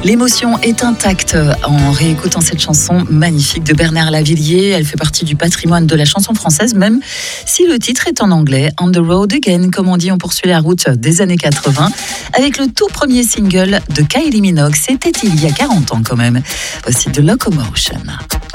L'émotion est intacte en réécoutant cette chanson magnifique de Bernard Lavilliers. Elle fait partie du patrimoine de la chanson française, même si le titre est en anglais. On the road again, comme on dit, on poursuit la route des années 80 avec le tout premier single de Kylie Minogue. C'était il y a 40 ans quand même. Voici The Locomotion.